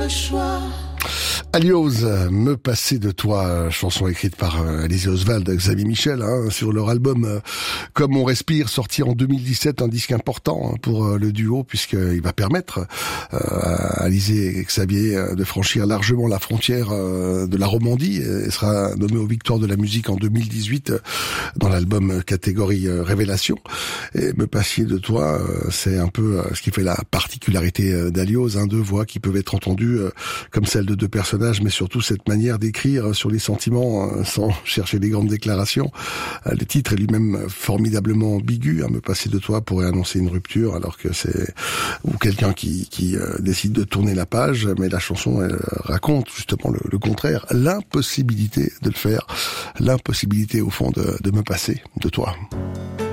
choix. Aliose, Me passer de toi, chanson écrite par Alizé Oswald, Xavier Michel, sur leur album Comme on respire, sorti en 2017, un disque important pour le duo, puisqu'il va permettre à Alizé et Xavier de franchir largement la frontière de la Romandie, et sera nommé aux Victoires de la musique en 2018 dans l'album catégorie Révélation. Et Me passer de toi, c'est un peu ce qui fait la particularité d'Aliose, deux voix qui peuvent être entendues comme celles de deux personnages, mais surtout cette manière d'écrire sur les sentiments sans chercher des grandes déclarations. Le titre est lui-même formidablement ambigu. Me passer de toi pourrait annoncer une rupture, alors que c'est ou quelqu'un qui décide de tourner la page, mais la chanson elle raconte justement le contraire, l'impossibilité de le faire, l'impossibilité au fond de me passer de toi.